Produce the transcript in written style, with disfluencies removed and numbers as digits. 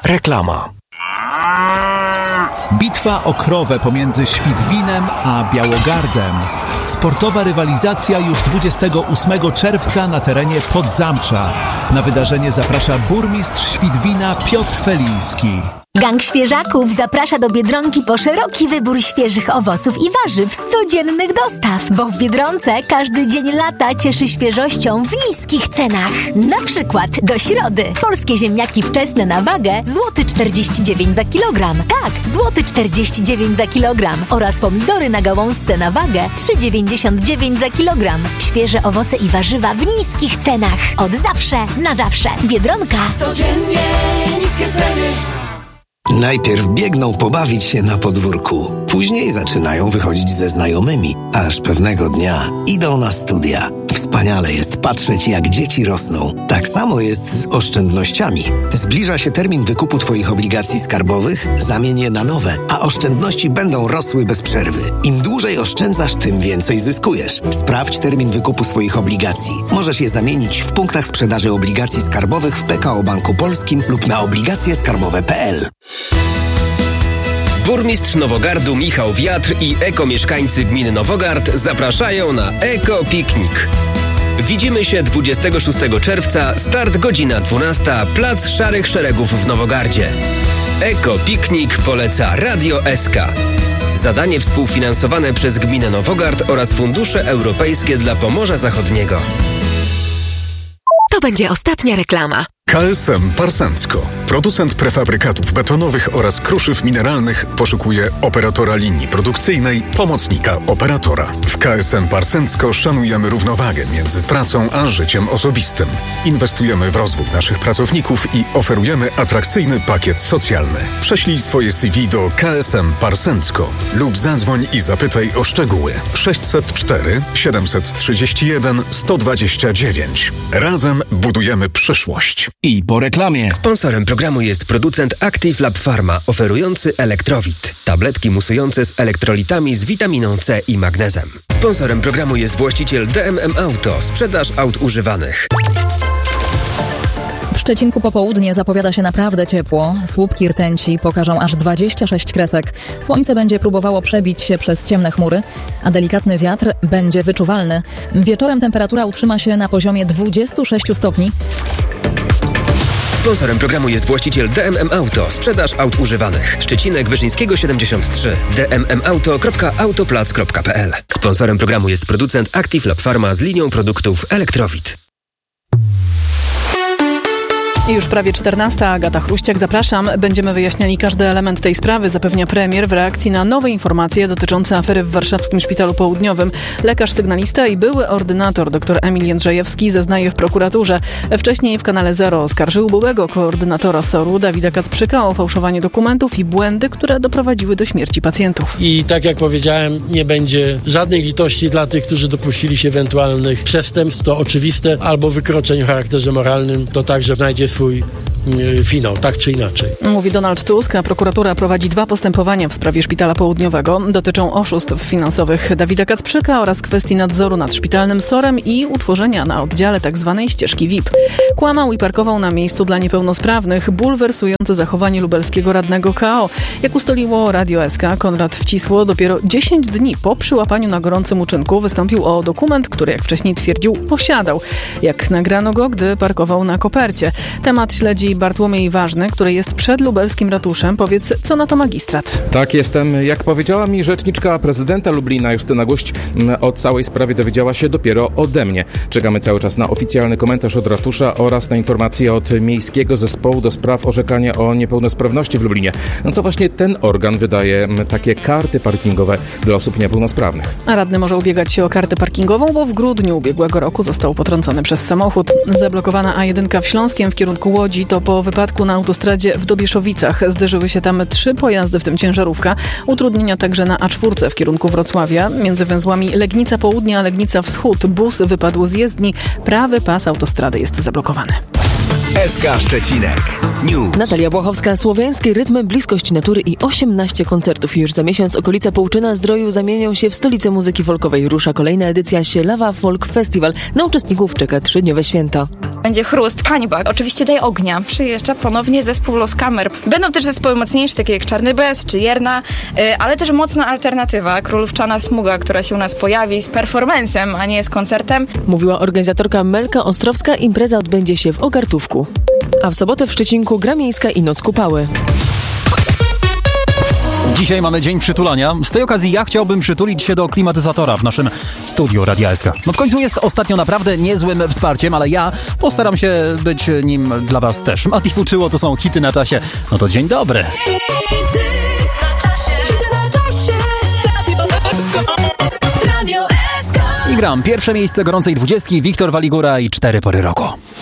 Reklama. Bitwa o krowę pomiędzy Świdwinem a Białogardem. Sportowa rywalizacja już 28 czerwca na terenie Podzamcza. Na wydarzenie zaprasza burmistrz Świdwina Piotr Feliński. Gang Świeżaków zaprasza do Biedronki po szeroki wybór świeżych owoców i warzyw z codziennych dostaw, bo w Biedronce każdy dzień lata cieszy świeżością w niskich cenach. Na przykład do środy polskie ziemniaki wczesne na wagę złoty 49 za kilogram. Tak, złoty 49 za kilogram oraz pomidory na gałązce na wagę 3,99 za kilogram. Świeże owoce i warzywa w niskich cenach. Od zawsze na zawsze. Biedronka. Codziennie niskie ceny. Najpierw biegną pobawić się na podwórku, później zaczynają wychodzić ze znajomymi, aż pewnego dnia idą na studia. Wspaniale jest patrzeć, jak dzieci rosną. Tak samo jest z oszczędnościami. Zbliża się termin wykupu Twoich obligacji skarbowych, zamień je na nowe, a oszczędności będą rosły bez przerwy. Im dłużej oszczędzasz, tym więcej zyskujesz. Sprawdź termin wykupu swoich obligacji. Możesz je zamienić w punktach sprzedaży obligacji skarbowych w PKO Banku Polskim lub na obligacjeskarbowe.pl. Burmistrz Nowogardu Michał Wiatr i ekomieszkańcy gminy Nowogard zapraszają na Eko-Piknik. Widzimy się 26 czerwca, start godzina 12, Plac Szarych Szeregów w Nowogardzie. Eko-Piknik poleca Radio SK. Zadanie współfinansowane przez gminę Nowogard oraz fundusze europejskie dla Pomorza Zachodniego. To będzie ostatnia reklama. KSM Parsencko, producent prefabrykatów betonowych oraz kruszyw mineralnych, poszukuje operatora linii produkcyjnej, pomocnika operatora. W KSM Parsencko szanujemy równowagę między pracą a życiem osobistym. Inwestujemy w rozwój naszych pracowników i oferujemy atrakcyjny pakiet socjalny. Prześlij swoje CV do KSM Parsencko lub zadzwoń i zapytaj o szczegóły. 604 731 129. Razem budujemy przyszłość. I po reklamie. Sponsorem programu jest producent Active Lab Pharma, oferujący Elektrowit. Tabletki musujące z elektrolitami z witaminą C i magnezem. Sponsorem programu jest właściciel DMM Auto, sprzedaż aut używanych. W Szczecinku popołudnie zapowiada się naprawdę ciepło. Słupki rtęci pokażą aż 26 kresek. Słońce będzie próbowało przebić się przez ciemne chmury, a delikatny wiatr będzie wyczuwalny. Wieczorem temperatura utrzyma się na poziomie 26 stopni. Sponsorem programu jest właściciel DMM Auto, sprzedaż aut używanych. Szczecinek Wyszyńskiego 73. dmmauto.autoplac.pl. Sponsorem programu jest producent Active Lab Pharma z linią produktów Elektrowit. Już prawie 14. Agata Chruściak, zapraszam. Będziemy wyjaśniali każdy element tej sprawy, zapewnia premier w reakcji na nowe informacje dotyczące afery w warszawskim Szpitalu Południowym. Lekarz sygnalista i były ordynator dr Emil Jędrzejewski zeznaje w prokuraturze. Wcześniej w kanale Zero oskarżył byłego koordynatora SOR-u Dawida Kacprzyka o fałszowanie dokumentów i błędy, które doprowadziły do śmierci pacjentów. I tak jak powiedziałem, nie będzie żadnej litości dla tych, którzy dopuścili się ewentualnych przestępstw, to oczywiste, albo wykroczeń o charakterze moralnym, to także znajdzie swój finał, tak czy inaczej. Mówi Donald Tusk, a prokuratura prowadzi 2 postępowania w sprawie Szpitala Południowego. Dotyczą oszustw finansowych Dawida Kacprzyka oraz kwestii nadzoru nad szpitalnym SOR-em i utworzenia na oddziale tzw. ścieżki VIP. Kłamał i parkował na miejscu dla niepełnosprawnych, bulwersujące zachowanie lubelskiego radnego KO. Jak ustaliło Radio SK, Konrad Wcisło dopiero 10 dni po przyłapaniu na gorącym uczynku wystąpił o dokument, który, jak wcześniej twierdził, posiadał. Jak nagrano go, gdy parkował na kopercie. Temat śledzi Bartłomiej Ważny, który jest przed lubelskim ratuszem. Powiedz, co na to magistrat? Tak, jestem. Jak powiedziała mi rzeczniczka prezydenta Lublina Justyna Guść, o całej sprawie dowiedziała się dopiero ode mnie. Czekamy cały czas na oficjalny komentarz od ratusza oraz na informacje od Miejskiego Zespołu do spraw orzekania o niepełnosprawności w Lublinie. No to właśnie ten organ wydaje takie karty parkingowe dla osób niepełnosprawnych. A radny może ubiegać się o kartę parkingową, bo w grudniu ubiegłego roku został potrącony przez samochód. Zablokowana A1 w Śląskiem w kierunku Łodzi to po wypadku na autostradzie w Dobieszowicach. Zderzyły się tam 3 pojazdy, w tym ciężarówka. Utrudnienia także na A4 w kierunku Wrocławia. Między węzłami Legnica Południe a Legnica Wschód bus wypadł z jezdni. Prawy pas autostrady jest zablokowany. SK Szczecinek. News. Natalia Błachowska, słowiańskie rytmy, bliskość natury i 18 koncertów. Już za miesiąc okolice Połczyna-Zdroju zamienią się w stolicę muzyki folkowej. Rusza kolejna edycja Sielawa Folk Festival. Na uczestników czeka 3-dniowe święto. Będzie Chrust, Kańba, oczywiście Daj Ognia. Przyjeżdża ponownie zespół Los Kamer. Będą też zespoły mocniejsze, takie jak Czarny Bez czy Jerna, ale też mocna alternatywa. Królówczana Smuga, która się u nas pojawi z performancem, a nie z koncertem. Mówiła organizatorka Melka Ostrowska. Impreza odbędzie się w Ogartówku. A w sobotę w Szczecinku gra miejska i Noc Kupały. Dzisiaj mamy dzień przytulania. Z tej okazji ja chciałbym przytulić się do klimatyzatora w naszym studiu Radia SK. No w końcu jest ostatnio naprawdę niezłym wsparciem, ale ja postaram się być nim dla was też. Mati Fuczyło, to są hity na czasie. No to dzień dobry. I gram pierwsze miejsce gorącej 20, Wiktor Waligura i 4 pory roku.